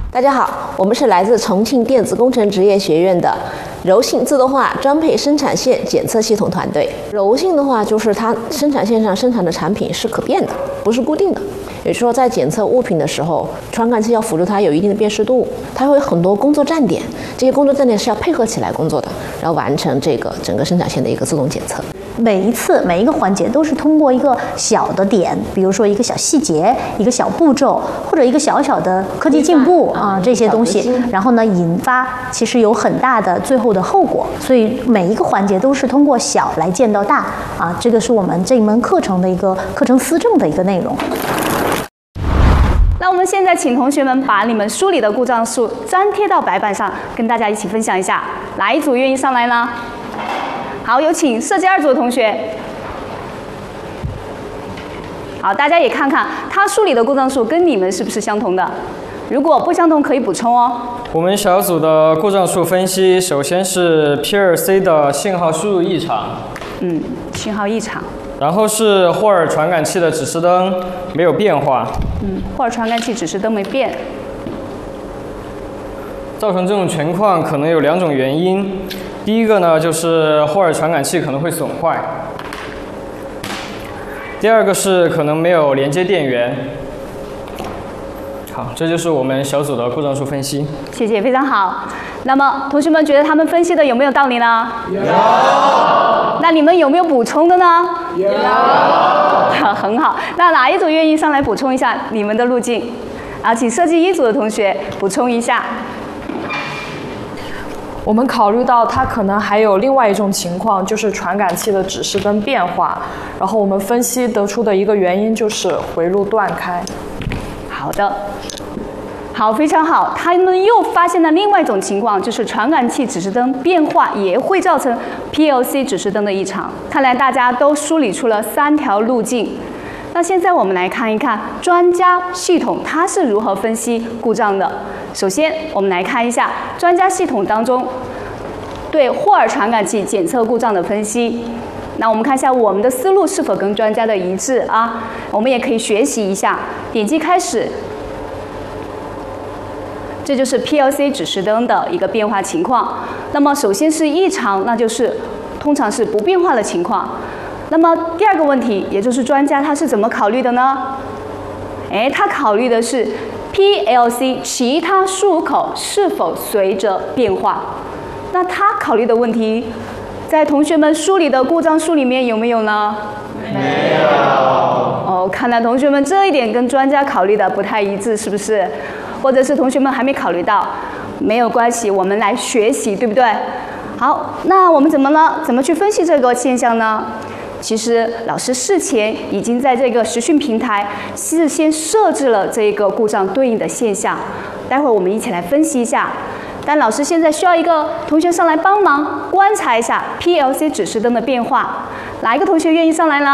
大家好，我们是来自重庆电子工程职业学院的柔性自动化装配生产线检测系统团队。柔性的话，就是它生产线上生产的产品是可变的，不是固定的。也就是说，在检测物品的时候，传感器要辅助它有一定的辨识度，它会有很多工作站点，这些工作站点是要配合起来工作的，然后完成这个整个生产线的一个自动检测。 每一个环节都是通过一个小的点，比如说一个小细节、一个小步骤，或者一个小小的科技进步这些东西，然后呢引发其实有很大的最后的后果。所以每一个环节都是通过小来见到大这个是我们这一门课程的一个课程思政的一个内容。 那我们现在请同学们把你们书里的故障数粘贴到白板上，跟大家一起分享一下。哪一组愿意上来呢？好，有请设计2组的同学。好，大家也看看他书里的故障数跟你们是不是相同的？如果不相同，可以补充哦。 我们小组的故障数分析，首先是 PLC 的信号输入异常。 信号异常。 然后是霍尔传感器的指示灯没有变化。 霍尔传感器指示灯没变。 造成这种情况可能有2种原因。第一个呢，就是霍尔传感器可能会损坏。第二个是可能没有连接电源。好，这就是我们小组的故障数分析。 谢谢，非常好。那么同学们觉得他们分析的有没有道理呢？ 有。 那你们有没有补充的呢？ 有。 很好。那哪一组愿意上来补充一下你们的路径？请设计1组的同学补充一下。 我们考虑到它可能还有另外一种情况，就是传感器的指示灯变化，然后我们分析得出的一个原因就是回路断开。 好的，好，非常好。他们又发现了另外一种情况，就是传感器指示灯变化也会造成 PLC 指示灯的异常。看来大家都梳理出了3条路径。那现在我们来看一看专家系统它是如何分析故障的。首先，我们来看一下专家系统当中对霍尔传感器检测故障的分析。那我们看一下我们的思路是否跟专家的一致我们也可以学习一下。点击开始，这就是 PLC 指示灯的一个变化情况。那么首先是异常，那就是通常是不变化的情况。那么第二个问题，也就是专家他是怎么考虑的呢？他考虑的是 PLC 其他输入口是否随着变化。那他考虑的问题，在同学们书里的故障数里面有没有呢？ 没有。 看来同学们这一点跟专家考虑的不太一致，是不是？或者是同学们还没考虑到？没有关系，我们来学习，对不对？好，那我们怎么去分析这个现象呢？其实老师事前已经在这个实训平台事先设置了这个故障对应的现象，待会儿我们一起来分析一下。但老师现在需要一个同学上来帮忙观察一下 PLC 指示灯的变化，哪一个同学愿意上来呢？